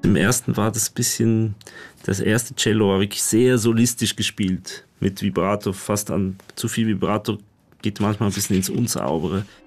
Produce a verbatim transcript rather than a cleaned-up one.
Im ersten war das bisschen, das erste Cello war wirklich sehr solistisch gespielt, mit Vibrato, fast an zu viel Vibrato, geht manchmal ein bisschen ins Unsaubere.